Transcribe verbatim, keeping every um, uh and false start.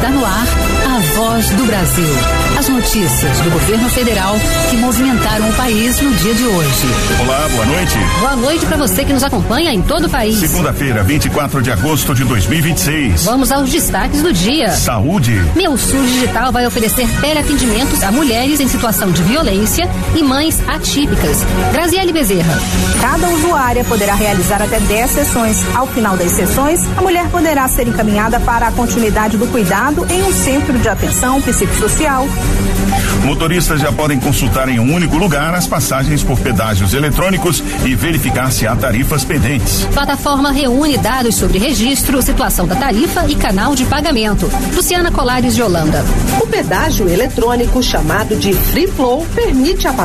Está no ar a Voz do Brasil. As notícias do governo federal que movimentaram o país no dia de hoje. Olá, boa noite. Boa noite para você que nos acompanha em todo o país. Segunda-feira, vinte e quatro de agosto de dois mil e vinte e seis. Vamos aos destaques do dia. Saúde. Meu SUS Digital vai oferecer teleatendimentos a mulheres em situação de violência e mães atípicas. Graziele Bezerra. Cada usuária poderá realizar até dez sessões. Ao final das sessões, a mulher poderá ser encaminhada para a continuidade do cuidado em um centro de atenção psicossocial. Motoristas já podem consultar em um único lugar as passagens por pedágios eletrônicos e verificar se há tarifas pendentes. Plataforma reúne dados sobre registro, situação da tarifa e canal de pagamento. Luciana Colares de Holanda. O pedágio eletrônico, chamado de Free Flow, permite a